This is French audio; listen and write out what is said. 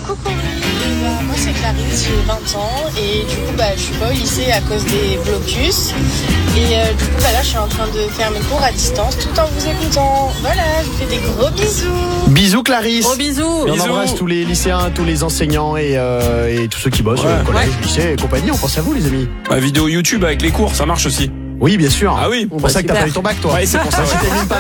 Coucou. Moi c'est Clarisse, j'ai 20 ans et du coup je suis pas au lycée à cause des blocus. Et du coup là je suis en train de faire mes cours à distance tout en vous écoutant. Voilà, je vous fais des gros bisous. Bisous Clarisse. Gros bisous. Et on embrasse tous les lycéens, tous les enseignants et tous ceux qui bossent au collège, lycée et compagnie. On pense à vous les amis. Vidéo YouTube avec les cours, ça marche aussi. Oui bien sûr. Ah oui. C'est pour ça que t'as pas eu ton bac toi. Ouais, c'est pour ça. Si t'as mis une